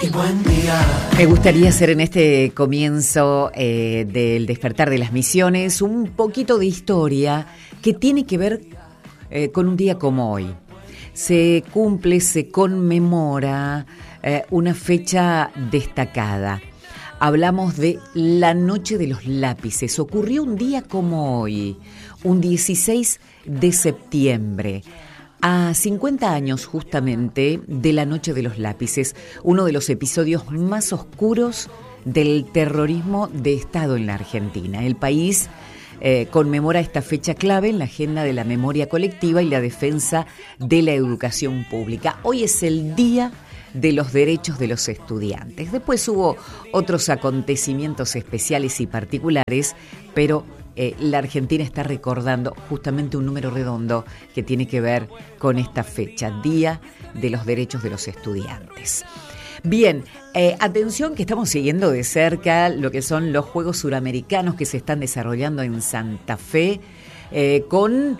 y buen día. Me gustaría hacer en este comienzo del despertar de las misiones un poquito de historia que tiene que ver con un día como hoy. Se cumple, se conmemora una fecha destacada. Hablamos de la Noche de los Lápices. Ocurrió un día como hoy, un 16 de septiembre. A 50 años justamente de la Noche de los Lápices, uno de los episodios más oscuros del terrorismo de Estado en la Argentina. El país conmemora esta fecha clave en la agenda de la memoria colectiva y la defensa de la educación pública. Hoy es el Día de los Derechos de los Estudiantes. Después hubo otros acontecimientos especiales y particulares, pero la Argentina está recordando justamente un número redondo que tiene que ver con esta fecha, Día de los Derechos de los Estudiantes. Bien, atención que estamos siguiendo de cerca lo que son los Juegos Suramericanos que se están desarrollando en Santa Fe, con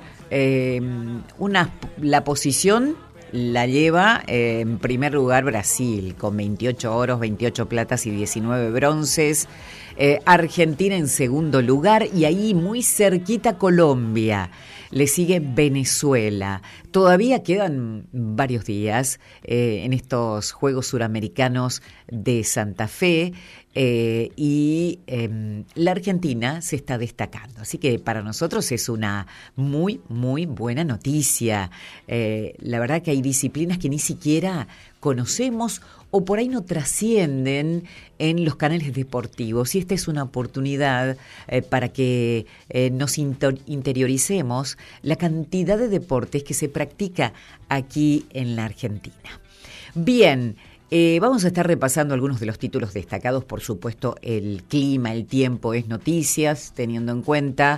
la posición la lleva en primer lugar Brasil, con 28 oros, 28 platas y 19 bronces. Argentina en segundo lugar y ahí muy cerquita Colombia. Le sigue Venezuela. Todavía quedan varios días en estos Juegos Suramericanos de Santa Fe y la Argentina se está destacando. Así que para nosotros es una muy, muy buena noticia. La verdad que hay disciplinas que ni siquiera conocemos o por ahí no trascienden en los canales deportivos. Y esta es una oportunidad para que nos interioricemos la cantidad de deportes que se practica aquí en la Argentina. Bien, vamos a estar repasando algunos de los títulos destacados. Por supuesto, el clima, el tiempo es noticias, teniendo en cuenta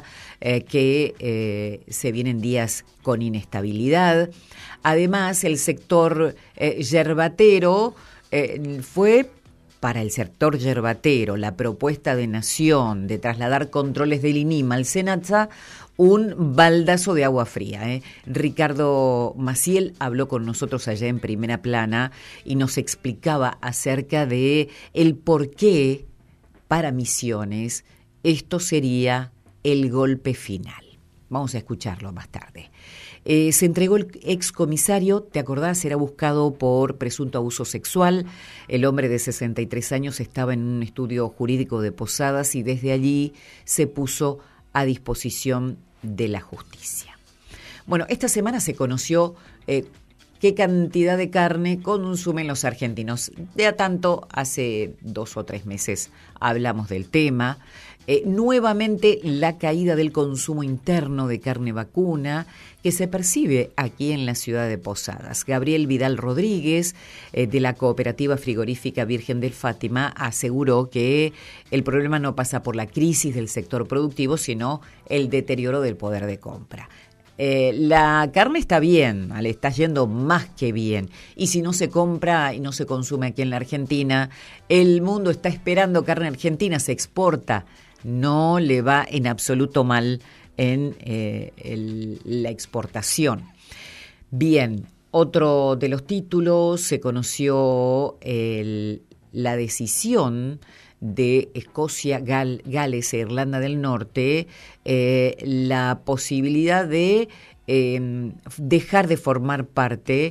que se vienen días con inestabilidad. Además, el sector yerbatero fue para el sector yerbatero la propuesta de Nación de trasladar controles del INIMA al SENASA un baldazo de agua fría. Ricardo Maciel habló con nosotros allá en Primera Plana y nos explicaba acerca de el por qué para Misiones esto sería el golpe final. Vamos a escucharlo más tarde. Se entregó el excomisario, ¿te acordás? Era buscado por presunto abuso sexual. El hombre de 63 años estaba en un estudio jurídico de Posadas y desde allí se puso a disposición de la justicia. Bueno, esta semana se conoció qué cantidad de carne consumen los argentinos. De a tanto, hace 2 o 3 meses hablamos del tema. Nuevamente la caída del consumo interno de carne vacuna que se percibe aquí en la ciudad de Posadas. Gabriel Vidal Rodríguez, de la cooperativa frigorífica Virgen del Fátima, aseguró que el problema no pasa por la crisis del sector productivo, sino el deterioro del poder de compra. La carne está bien, le está yendo más que bien, y si no se compra y no se consume aquí en la Argentina, el mundo está esperando carne argentina, se exporta, no le va en absoluto mal en la exportación. Bien, otro de los títulos, se conoció la decisión de Escocia, Gales e Irlanda del Norte, la posibilidad de dejar de formar parte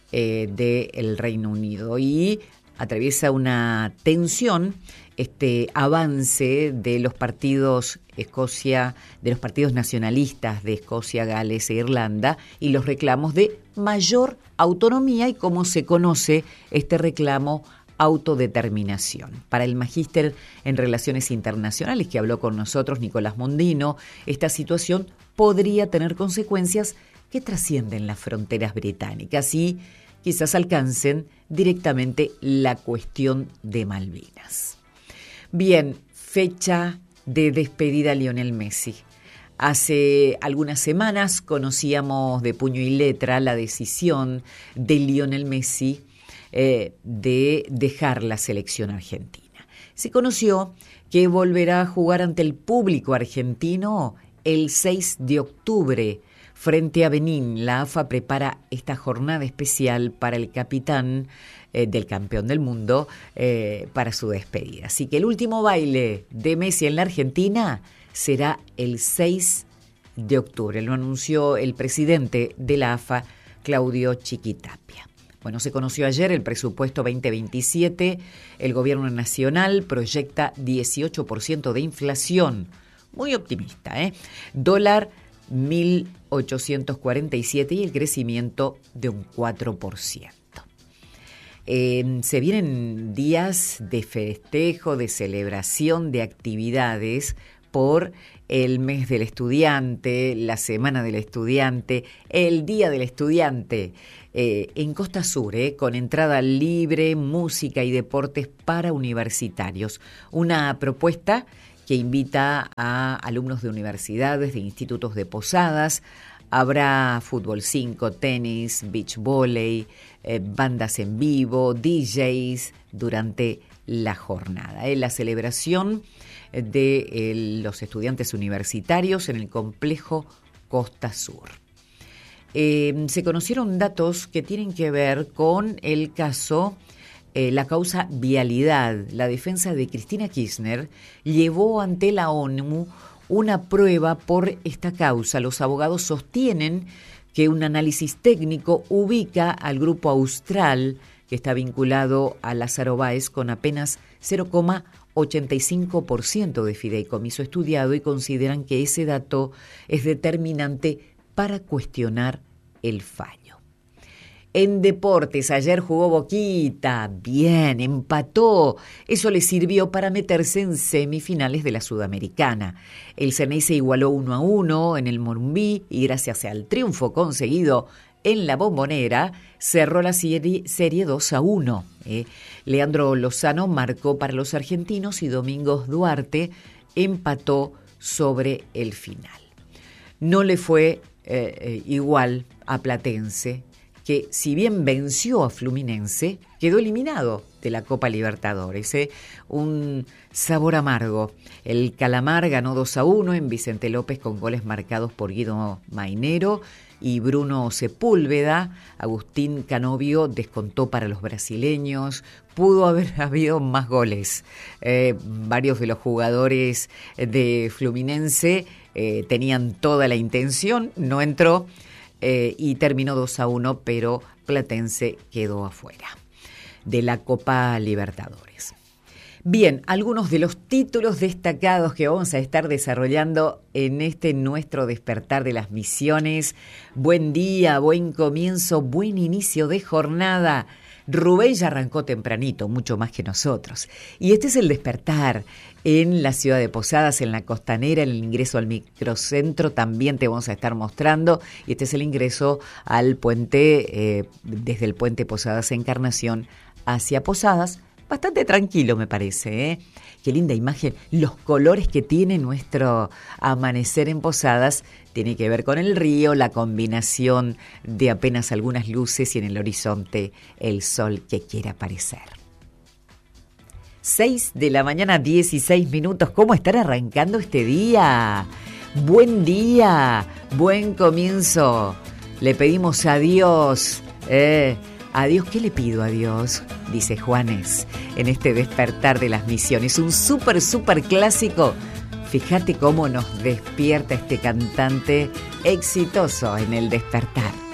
del Reino Unido, y atraviesa una tensión este avance de los partidos de los partidos nacionalistas de Escocia, Gales e Irlanda, y los reclamos de mayor autonomía y, como se conoce este reclamo, autodeterminación. Para el magíster en Relaciones Internacionales que habló con nosotros, Nicolás Mondino, esta situación podría tener consecuencias que trascienden las fronteras británicas y quizás alcancen directamente la cuestión de Malvinas. Bien, fecha de despedida a Lionel Messi. Hace algunas semanas conocíamos de puño y letra la decisión de Lionel Messi de dejar la selección argentina. Se conoció que volverá a jugar ante el público argentino el 6 de octubre frente a Benín. La AFA prepara esta jornada especial para el capitán del campeón del mundo para su despedida. Así que el último baile de Messi en la Argentina será el 6 de octubre. Lo anunció el presidente de la AFA, Claudio Chiquitapia. Bueno, se conoció ayer el presupuesto 2027. El gobierno nacional proyecta 18% de inflación. Muy optimista, ¿eh? Dólar 1.847 y el crecimiento de un 4%. Se vienen días de festejo, de celebración, de actividades por el mes del estudiante, la semana del estudiante, el día del estudiante, en Costa Sur, con entrada libre, música y deportes para universitarios. Una propuesta que invita a alumnos de universidades, de institutos de Posadas. Habrá fútbol 5, tenis, beach volley, bandas en vivo, DJs durante la jornada. La celebración de los estudiantes universitarios en el complejo Costa Sur. Se conocieron datos que tienen que ver con el caso, la causa vialidad. La defensa de Cristina Kirchner llevó ante la ONU una prueba por esta causa. Los abogados sostienen que un análisis técnico ubica al grupo Austral, que está vinculado a Lázaro Báez, con apenas 0,85% de fideicomiso estudiado, y consideran que ese dato es determinante para cuestionar el fallo. En deportes, ayer jugó Boquita, bien, empató. Eso le sirvió para meterse en semifinales de la Sudamericana. El Ceney se igualó 1-1 en el Morumbí y gracias al triunfo conseguido en la Bombonera, cerró la serie 2-1. Leandro Lozano marcó para los argentinos y Domingos Duarte empató sobre el final. No le fue igual a Platense, que si bien venció a Fluminense, quedó eliminado de la Copa Libertadores. Un sabor amargo. El Calamar ganó 2-1 en Vicente López con goles marcados por Guido Mainero y Bruno Sepúlveda. Agustín Canovio descontó para los brasileños. Pudo haber habido más goles. Varios de los jugadores de Fluminense tenían toda la intención, no entró. Y terminó 2-1, pero Platense quedó afuera de la Copa Libertadores. Bien, algunos de los títulos destacados que vamos a estar desarrollando en nuestro despertar de las misiones. Buen día, buen comienzo, buen inicio de jornada. Rubén ya arrancó tempranito, mucho más que nosotros. Y este es el despertar en la ciudad de Posadas, en la Costanera, en el ingreso al microcentro también te vamos a estar mostrando. Y este es el ingreso al puente, desde el puente Posadas Encarnación hacia Posadas. Bastante tranquilo, me parece, ¿eh? Qué linda imagen. Los colores que tiene nuestro amanecer en Posadas tiene que ver con el río, la combinación de apenas algunas luces y en el horizonte el sol que quiere aparecer. 6 de la mañana, 16 minutos. ¿Cómo están arrancando este día? Buen día, buen comienzo. Le pedimos a Dios, ¿a Dios qué le pido a Dios? Dice Juanes en este despertar de las misiones. Un súper clásico. Fíjate cómo nos despierta este cantante exitoso en el despertar.